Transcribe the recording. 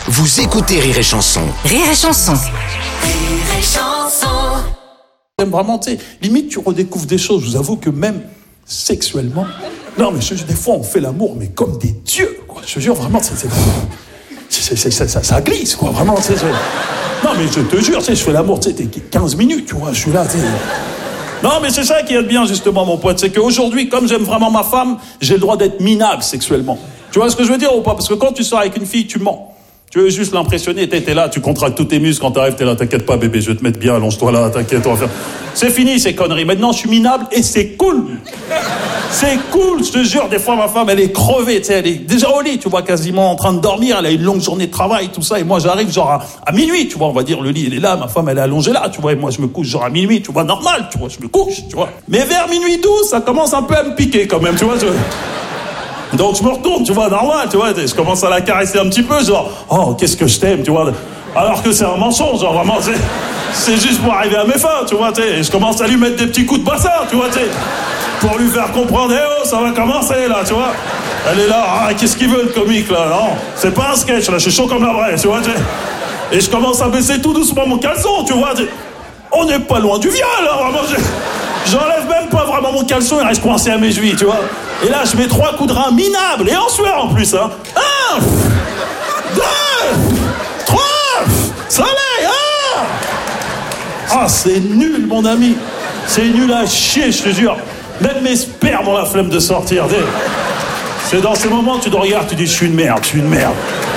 Vous écoutez Rire et Chanson. Rire et Chanson. Rire et Chanson. Vraiment, tu sais, limite tu redécouvres des choses. Je vous avoue que même sexuellement, non mais des fois on fait l'amour mais comme des dieux, quoi. Je te jure vraiment, ça glisse, quoi. Vraiment, tu sais. Non mais je te jure, tu sais, je fais l'amour, tu sais, 15 minutes, tu vois, je suis là, tu sais. Non mais c'est ça qui est bien justement, mon pote, c'est qu'aujourd'hui, comme j'aime vraiment ma femme, j'ai le droit d'être minable sexuellement. Tu vois ce que je veux dire ou pas? Parce que quand tu sors avec une fille, tu mens. Tu veux juste l'impressionner, t'es là, tu contractes tous tes muscles, quand t'arrives, t'es là, t'inquiète pas bébé, je vais te mettre bien, allonge-toi là, t'inquiète, on va faire... C'est fini ces conneries, maintenant je suis minable et c'est cool. C'est cool, je te jure, des fois ma femme elle est crevée, tu sais, elle est déjà au lit, tu vois, quasiment en train de dormir, elle a une longue journée de travail, tout ça, et moi j'arrive genre à minuit, tu vois, on va dire, le lit il est là, ma femme elle est allongée là, tu vois, et moi je me couche genre à minuit, tu vois, normal, tu vois, je me couche, tu vois. Mais vers minuit 12, ça commence un peu à me piquer quand même, tu vois, Donc je me retourne, tu vois, normal, tu vois, je commence à la caresser un petit peu, genre, oh, qu'est-ce que je t'aime, tu vois, alors que c'est un mensonge, genre, vraiment, c'est juste pour arriver à mes fins, tu vois, tu sais, et je commence à lui mettre des petits coups de bassin, tu vois, tu sais, pour lui faire comprendre, oh, ça va commencer, là, tu vois, elle est là, ah, qu'est-ce qu'il veut, le comique, là, non, c'est pas un sketch, là, je suis chaud comme la vraie, tu vois, tu sais, et je commence à baisser tout doucement mon caleçon, tu vois, on n'est pas loin du viol, là, vraiment, j'enlève même pas vraiment mon caleçon, il reste coincé à mes chevilles, tu vois. Et là, je mets 3 coups de rein minables, et en sueur en plus, hein. 1, 2, 3, soleil, ah, c'est nul, mon ami. C'est nul à chier, je te jure. Même mes spermes ont la flemme de sortir. C'est dans ces moments que tu te regardes, tu dis, je suis une merde, je suis une merde.